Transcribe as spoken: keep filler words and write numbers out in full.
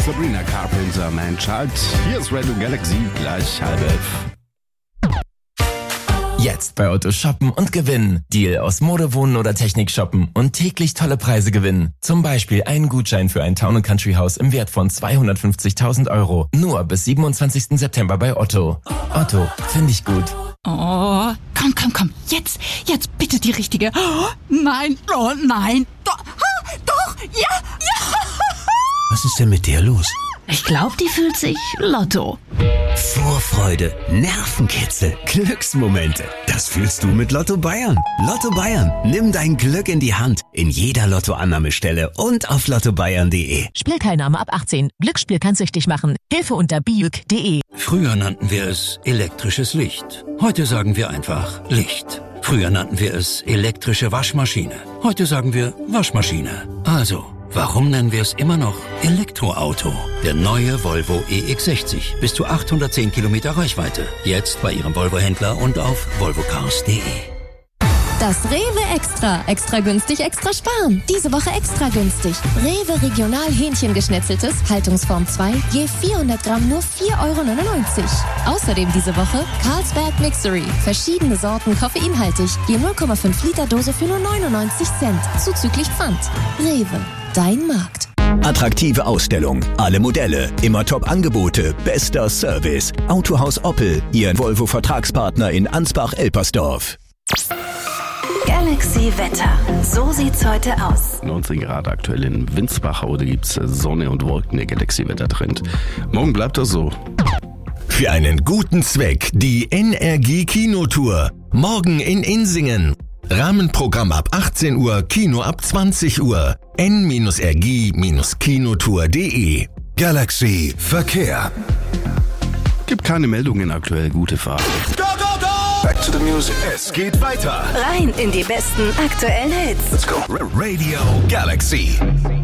Sabrina Carpenter, Man Child. Hier ist Radio Galaxy, gleich halb elf. Jetzt bei Otto shoppen und gewinnen. Deal aus Mode, Wohnen oder Technik shoppen und täglich tolle Preise gewinnen. Zum Beispiel einen Gutschein für ein Town and Country Haus im Wert von zweihundertfünfzigtausend Euro. Nur bis siebenundzwanzigsten September bei Otto. Otto, finde ich gut. Oh, komm, komm, komm. Jetzt, jetzt bitte die richtige. Oh, nein, oh nein. Doch, ah, doch, ja, ja. Was ist denn mit der los? Ich glaube, die fühlt sich Lotto. Vorfreude, Nervenkitzel, Glücksmomente. Das fühlst du mit Lotto Bayern. Lotto Bayern, nimm dein Glück in die Hand. In jeder Lottoannahmestelle und auf lotto bayern punkt de. Spielteilnahme ab achtzehn. Glücksspiel kann süchtig machen. Hilfe unter biuk punkt de. Früher nannten wir es elektrisches Licht. Heute sagen wir einfach Licht. Früher nannten wir es elektrische Waschmaschine. Heute sagen wir Waschmaschine. Also, warum nennen wir es immer noch Elektroauto? Der neue Volvo E X sechzig. Bis zu achthundertzehn Kilometer Reichweite. Jetzt bei Ihrem Volvo-Händler und auf volvocars punkt de. Das Rewe Extra. Extra günstig, extra sparen. Diese Woche extra günstig. Rewe Regional Hähnchengeschnetzeltes, Haltungsform zwei, je vierhundert Gramm nur vier Euro neunundneunzig. Außerdem diese Woche Carlsberg Mixery. Verschiedene Sorten koffeinhaltig. Je null Komma fünf Liter Dose für nur neunundneunzig Cent. Zuzüglich Pfand. Rewe. Dein Markt. Attraktive Ausstellung, alle Modelle, immer Top-Angebote, bester Service. Autohaus Oppel, Ihr Volvo-Vertragspartner in Ansbach-Elpersdorf. Galaxy Wetter. So sieht's heute aus. neunzehn Grad aktuell in Winsbach. Heute gibt's Sonne und Wolken, der Galaxy-Wetter-Trend. Morgen bleibt das so. Für einen guten Zweck die Energie-Kinotour. Morgen in Insingen. Rahmenprogramm ab achtzehn Uhr, Kino ab zwanzig Uhr. n r g kinotour punkt de. Galaxy Verkehr. Gibt keine Meldungen aktuell. Gute Fahrt. Go, go, go! Back to the music. Es geht weiter. Rein in die besten aktuellen Hits. Let's go. Radio Galaxy.